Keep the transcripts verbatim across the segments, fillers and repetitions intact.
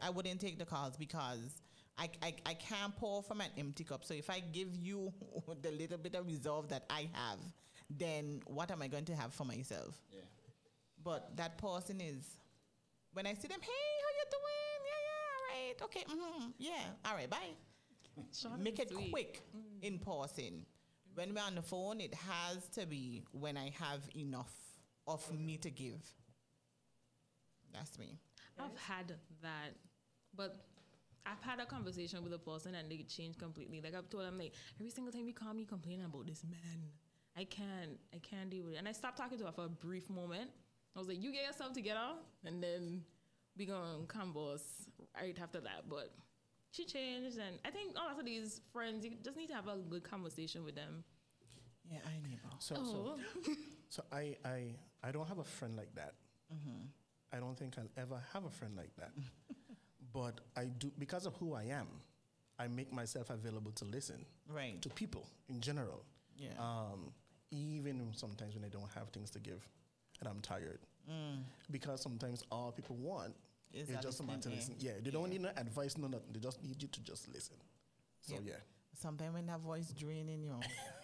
I wouldn't take the calls because I, I, I can't pour from an empty cup. So if I give you the little bit of resolve that I have, then what am I going to have for myself? Yeah. But that person is, when I see them, hey, how you doing? Yeah, yeah, all right. Okay, mm-hmm, yeah, all right, bye. Make it sweet. quick in person. When we're on the phone, it has to be when I have enough of me to give. That's me. I've had that, but I've had a conversation with a person and they changed completely. Like I've told them, like every single time you call me complaining about this man, I can't, I can't deal with it. And I stopped talking to her for a brief moment. I was like, you get yourself together, and then we gonna converse right after that. But she changed, and I think a lot of these friends, you just need to have a good conversation with them. Yeah, I need more. So, Oh. so, so I, I, I don't have a friend like that. Mm-hmm. I don't think I'll ever have a friend like that. But I do, because of who I am, I make myself available to listen Right. to people in general. Yeah. Um, even sometimes when I don't have things to give and I'm tired. Mm. Because sometimes all people want Is is, that just someone to listening, listen. eh? Yeah, they don't Yeah. need no advice, no nothing. They just need you to just listen. So, Yep. yeah. Sometimes when that voice draining you,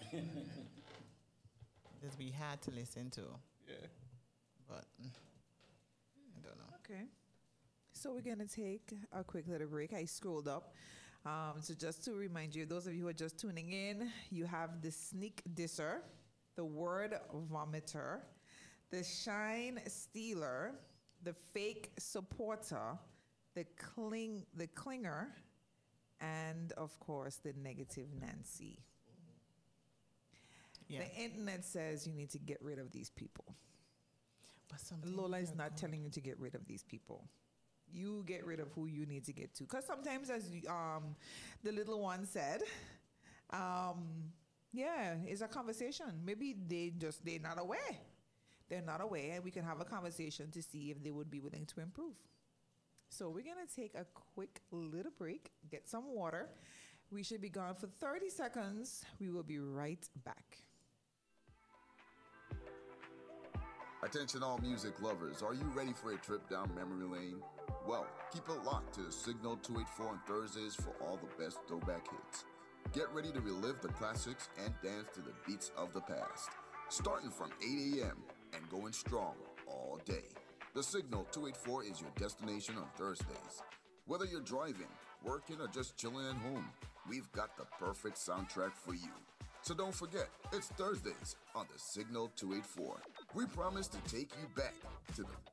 just be hard to listen to. Yeah. But mm, I don't know. Okay. So we're going to take a quick little break. I scrolled up. Um, so just to remind you, those of you who are just tuning in, you have the sneak disser, the word vomiter, the shine stealer, the fake supporter, the cling, the clinger, and of course the negative Nancy. Yeah. The internet says you need to get rid of these people. But sometimes Lola is they're not good. telling you to get rid of these people. You get rid of who you need to get to. Because sometimes, as um, the little one said, um, yeah, it's a conversation. Maybe they just, they're not aware. They're not aware, and we can have a conversation to see if they would be willing to improve. So we're going to take a quick little break, get some water. We should be gone for thirty seconds. We will be right back. Attention all music lovers, are you ready for a trip down memory lane? Well, keep it locked to Signal two eighty-four on Thursdays for all the best throwback hits. Get ready to relive the classics and dance to the beats of the past. Starting from eight a.m. and going strong all day. The Signal two eighty-four is your destination on Thursdays. Whether you're driving, working, or just chilling at home, we've got the perfect soundtrack for you. So don't forget, it's Thursdays on the Signal two eighty-four. We promise to take you back to the